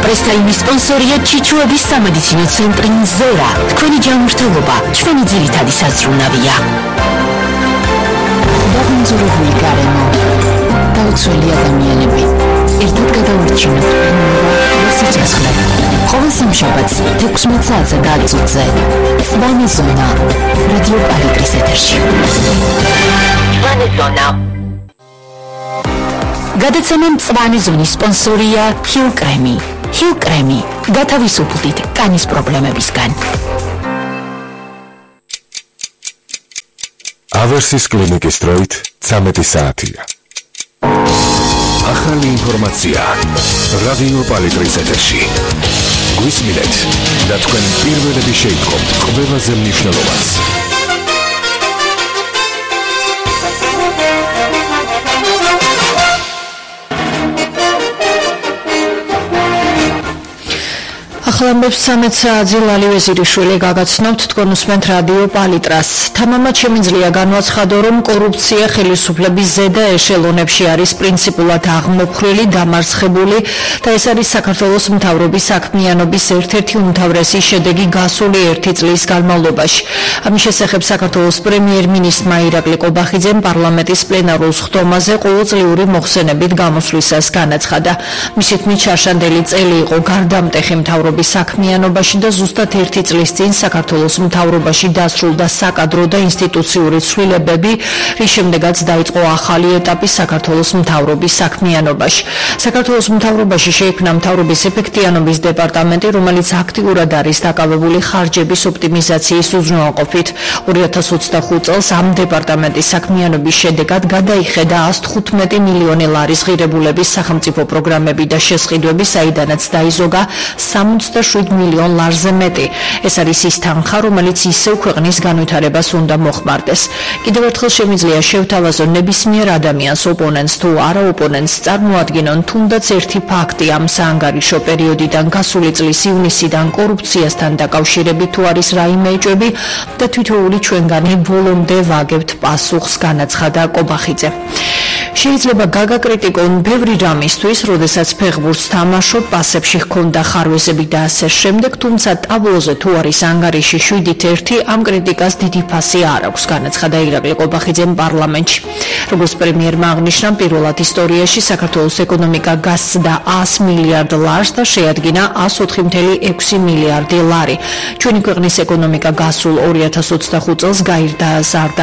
პრესტაიმის სპონსორია ჩიჩუების სამედიცინო ცენტრი ზერა. თქვენი ჯანმრთელობა ჩვენი ძირითადი საზრუნავია. დაბინძურებული გარემო, გაუცვლელი ადამიანები, ერთად გადავარჩინოთ და სიცოცხლე. ყოველ სამშაბათს 16 საათზე დაწუხზე სვანი ზონა რადიო პალიტრის ეთერში. სვანი ზონა. გადაცემა მწვანე ზონის სპონსორია ჰილ კრემი. ჰილ კრემი გათავისუფლდით კანის პრობლემებისგან. ავერსის კლინიკის დროით 13 საათია. ახალი ინფორმაცია რადიო პალიტრის ეთერში. გვისმინეთ და თქვენ პირველები შეიტყობთ ყველაზე მნიშვნელოვანს. ახალამბებს 13 საათზე ლალი ვეზირიშვილი გაგაცნობთ თქვენ უსმენთ რადიო პალიტრას. თამამად შემიძლია განვაცხადო, რომ კორუფცია ხელისუფლების ზედა ეშელონებში არის პრინციპულად აღმოფხრილი, დამარცხებული და ეს არის საქართველოს მთავრობის საქმიანობის ერთ-ერთი უმთავრესი შედეგი გასული 1 წლის განმავლობაში. ამის შესახებ საქართველოს პრემიერ-მინისტრმა ირაკლი ყობახიძემ პარლამენტის პლენარულ სხდომაზე ყოველწლიური მოხსენებით გამოსვლისას განაცხადა. მისი თქმით, შარშანდელი წელი იყო გარდამტეხი მთავრობის საქმიანობაში და ზუსტად 1 წლის წინ საქართველოს მთავრობაში დასრულდა საკადრო და ინსტიტუციური ცვლილებები, რის შემდეგაც დაიწყო ახალი ეტაპი საქართველოს მთავრობის საქმიანობაში. საქართველოს მთავრობაში შეიქმნა მთავრობის ეფექტიანობის დეპარტამენტი, რომელიც აქტიურად არის დაკავებული ხარჯების ოპტიმიზაციის უზრუნველყოფით. 2025 წელს ამ დეპარტამენტის საქმიანობის შედეგად გადაიხედა 115 მილიონი ლარის ღირებულების სახელმწიფო პროგრამები და შესყიდვები, საიდანაც დაიზოგა 67 მილიონ ლარზე მეტი. ეს არის ის თანხა, რომელიც ისევ ქვეყნის განვითარებას უნდა მოხმარდეს. კიდევ ერთხელ შემიძლია შევთავაზონ ნებისმიერ ადამიანს, ოპონენტს თუ არა ოპონენტს, წარმოადგინონ თუნდაც ერთი ფაქტი ამ საანგარიშო პერიოდიდან გასული წლის ივნისიდან კორუფციასთან დაკავშირებით თუ არის რაიმე ეჭვები და თითოეული ჩვენგანი ბოლომდე ვაგებთ პასუხს, განაცხადა ყობახიძე. შეიძლება გაგაკრიტიკონ ბევრი რამისთვის, როდესაც ფეხბურთს თამაშობ, პასებში ჰქონდა ხარვეზები და ასე შემდეგ, თუმცა ტაბლოზე თუ არის ანგარიში 7-1, ამ კრიტიკას დიდი ფასი არ აქვს, განაცხადა ირაკლი ყობახიძემ პარლამენტში. როგორც პრემიერმა აღნიშნა, პირველად ისტორიაში საქართველოს ეკონომიკა გასცდა 100 მილიარდ ლარს და შეადგინა 104,6 მილიარდი ლარი. ჩვენი ქვეყნის ეკონომიკა გასულ 2025 წელს გაიზარდა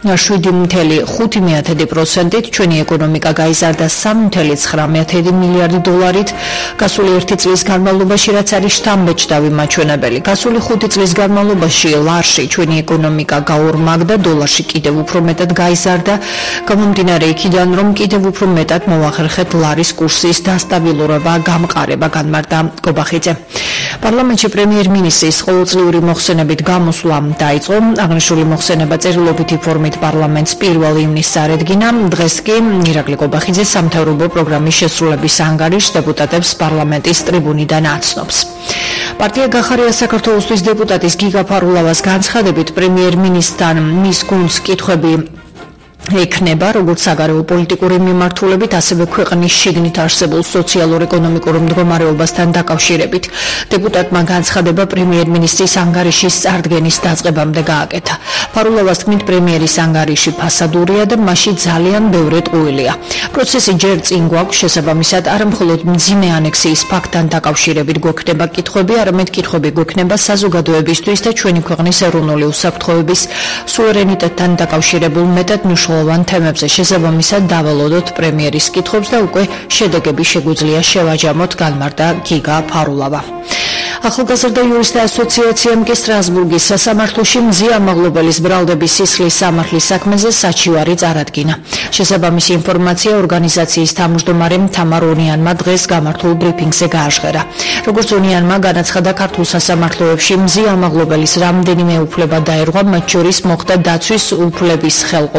7,5%-ით, ჩვენი ეკონომიკა გაიზარდა 3,9 მილიარდი დოლარით გასული 1 წლის განმავლობაში, რაც არის შთამბეჭდავი მაჩვენებელი. გასული 5 წლის განმავლობაში ლარში ჩვენი ეკონომიკა გაორმაგდა, დოლარში კიდევ უფრო მეტად გაიზარდა, გამომდინარე იქიდან, რომ კიდევ უფრო მეტად მოახერხეთ ლარის კურსის დასტაბილურობა, გამყარება, განმარტა ყობახიძე. პარლამენტში პრემიერ-მინისტრის ყოველწლიური მოხსენებით გამოსვლა დაიწყო. აღნიშნული მოხსენება წერილობითი ფორმით პარლამენტს 1 ივნისს წარედგინა. დღეს კი ირაკლი ყობახიძე სამთავრობო პროგრამის შესრულების ანგარიშს დეპუტატებს პარლამენტის ტრიბუნიდან აცნობს. პარტია გახარია საქართველოსთვის დეპუტატის გიგა ფარულავას განცხადებით, პრემიერ-მინისტრთან მის გუნდს კითხვები ექნება, როგორც საგარეო პოლიტიკური მიმართულებით, ასევე ქვეყნის შიგნით არსებულ სოციალურ-ეკონომიკურ მდგომარეობასთან დაკავშირებით. დეპუტატმა განცხადება პრემიერ-მინისტრის ანგარიშის წარდგენის დაწყებამდე გააკეთა. ფარულავას თქმით, პრემიერის ანგარიში ფასადურია და მასში ძალიან ბევრი ტყუილია. პროცესი ჯერ წინ გვაქვს, შესაბამისად, არა მხოლოდ მძიმე ანექსიის ფაქტთან დაკავშირებით გვექნება კითხვები, არამედ კითხვები გვექნება საზოგადოებისთვის და ჩვენი ქვეყნის ეროვნული უსაფრთხოების სუვერენიტეტთან დაკავშირებულ მეტად მნიშვნელოვან თემებზე. შესაბამისად, დავალოდოთ პრემიერის კითხვებს და უკვე შედეგები შეგვიძლია შევაჯამოთ, განმარტა გიგა ფარულავა. ახალგაზრდა იურისტთა ასოციაციამ კი სტრასბურგის სასამართლოში მზიამაღლობელის ბრალდების სისხლის სამართლის საქმეზე საჩივარი წარადგინა. შესაბამისი ინფორმაცია ორგანიზაციის თავმჯდომარემ თამარ ონიანმა დღეს გამართულ ბრიფინგზე გააჟღერა. როგორც ონიანმა განაცხადა, ქართულ სასამართლოებში მზიამაღლობელის რამდენიმე უფლება დაერღვა, მათ შორის მოხდა დაცვის უფლების ხელყოფა,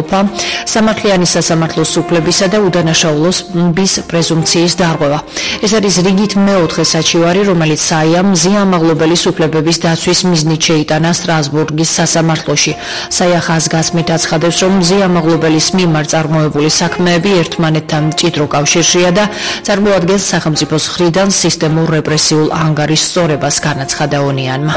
სამართლიანი სასამართლოს უფლებისა და უდანაშაულობის პრეზუმპციის დარღვევა. ეს არის რიგით მეოთხე საჩივარი, რომელიც საიამ ზიამაღლობელის უფლებების დაცვის მიზნით შეიტანა სტრასბურგის სასამართლოში. საია ხაზგასმით აცხადებს, რომ ზიამაღლობელის მიმართ წარმოებული საქმეები ერთმანეთთან მჭიდრო კავშირშია და წარმოადგენს სახელმწიფოს მხრიდან სისტემურ რეპრესიულ ანგარის სწორებას, განაცხადა ონიანმა.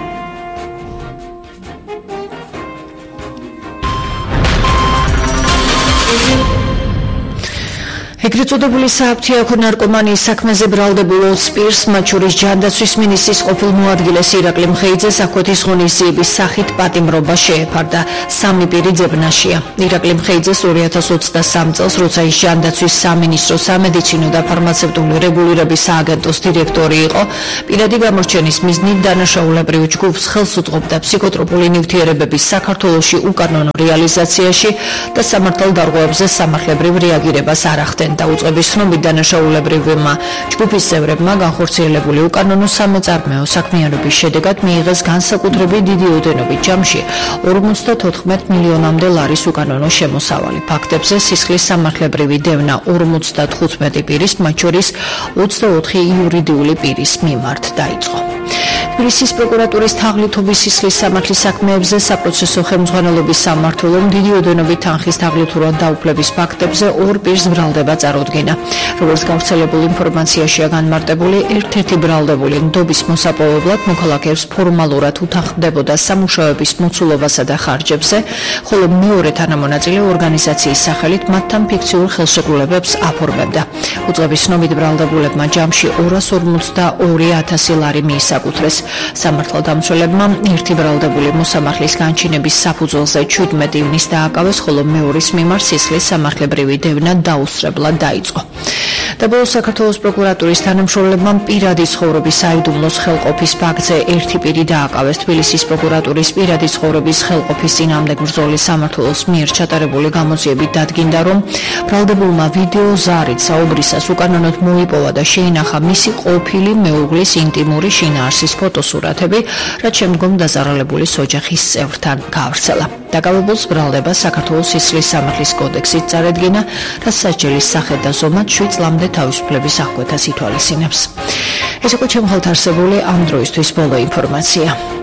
ეგრეთ წოდებული სააფთიაქო ნარკომანიის საქმეზე ბრალდებულ 20 პირს, მათ შორის ჯანდაცვის მინისტრის ყოფილ მოადგილეს ირაკლი მხეიძეს აქვეთის ღონისძიების სახით პატიმრობა შეეფარდა. 3 პირი ძებნაშია. ირაკლი მხეიძეს 2023 წელს, როცა ის ჯანდაცვის სამინისტროს სამედიცინო და ფარმაცევტული რეგულირების სააგენტოს დირექტორი იყო, პირადი გამორჩენის მიზნით დანაშაულებრივ ჯგუფს ხელს უწყობდა ფსიქოტროპული ნივთიერებების საქართველოში უკანონო რეალიზაციაში და სამართალ დარღვევებზე სამართლებრივ რეაგირებას არ ახდენდა. დაუწყების ცნობით დანაშაულებრივმა ჯგუფის წევრებმა განხორციელებული უკანონო სამეწარმეო საქმიანობის შედეგად მიიღეს განსაკუთრებით დიდი ოდენობით ჯამში 54 მილიონამდე ლარის უკანონო შემოსავალი. ფაქტებზე სისხლის სამართლებრივი დევნა 55 პირის, მათ შორის 24 იურიდიული პირის მიმართ დაიწყო. თბილისის პროკურატურის თაღლითობის სისხლის სამართლის საქმეებზე საპროცესო ხელმძღვანელობის სამმართველომ დიდი ოდენობით თანხის თაღლითურად დაუფლების ფაქტებზე 2 პირს ბრალდება წარუდგინა. როგორც გავრცელებულ ინფორმაციაშია განმარტებული, ერთ-ერთი ბრალდებული ნდობის მოსაპოვებლად მოქალაქეებს ფორმალურად უთანხმდებოდა სამუშაოების მოცულობასა და ხარჯებზე, ხოლო მეორე თანამონაწილე ორგანიზაციის სახელით მათთან ფიქციურ ხელშეკრულებებს აფორმებდა. უწყების ცნობით ბრალდებულებმა ჯამში 252,000 ლარი მიისაკუთრეს. სამართალდამცველებმა ერთი ბრალდებული მოსამართლის განჩინების საფუძველზე 17 ივნის დააკავეს, ხოლო მეორის მიმართ სისხლის სამართლებრივი დევნა დაუსწრებლად დაიწყო. და ბოლოს საქართველოს პროკურატურის თანამშრომლებმა პირადი ცხოვრების საიდუმლოს ხელყოფის ფაქტზე ერთი პირი დააკავეს. თბილისის პროკურატურის პირადი ცხოვრების ხელყოფის წინააღმდეგ ბრძოლის სამმართველოს მიერ ჩატარებული გამოძიებით დადგინდა, რომ ბრალდებულმა ვიდეო ზარით საუბრისას უკანონოდ მოიპოვა და შეინახა მისი ყოფილი მეუღლის ინტიმური შინაარსის ფოტოსურათები, რაც შემდგომ დაზარალებულის ოჯახის წევრთან გაავრცელა. დაკავებულს ბრალდება საქართველოს სისხლის სამართლის კოდექსით წარედგინა, რაც სასჯელის სახედ და ზომად 7 წლამდე თავისუფლების აღკვეთას ითვალისწინებს. ეს იყო ჩემ ხალთ არსებული ამ დროისთვის ბოლო ინფორმაცია.